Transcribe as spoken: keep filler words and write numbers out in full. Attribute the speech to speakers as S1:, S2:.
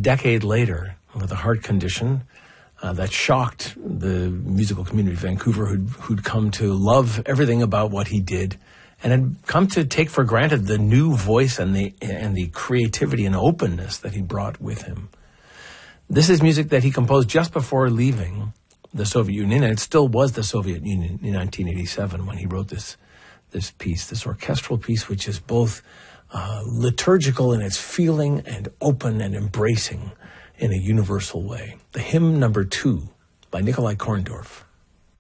S1: decade later, with a heart condition uh, that shocked the musical community of Vancouver, who'd, who'd come to love everything about what he did, and had come to take for granted the new voice and the and the creativity and openness that he brought with him. This is music that he composed just before leaving the Soviet Union, and it still was the Soviet Union in nineteen eighty-seven when he wrote this this piece, this orchestral piece, which is both uh, liturgical in its feeling and open and embracing in a universal way. The hymn number two by Nikolai Korndorf.